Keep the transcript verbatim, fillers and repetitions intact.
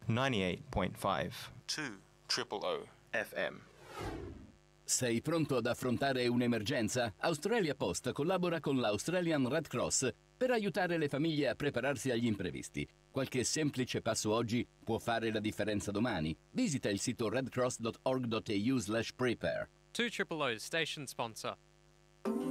ninety-eight point five. two hundred F M. Sei pronto ad affrontare un'emergenza? Australia Post collabora con l'Australian Red Cross per aiutare le famiglie a prepararsi agli imprevisti. Qualche semplice passo oggi può fare la differenza domani. Visita il sito redcross dot org dot a u slash prepare. two hundred station sponsor.